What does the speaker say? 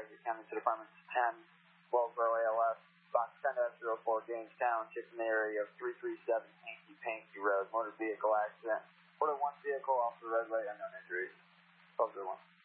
exit County to Departments 10, Wellsboro ALS, Box 10-04, Gangstown, in the area of 337 Pankey Road, motor vehicle accident. Order 1 vehicle off the roadway, unknown injuries. 1201.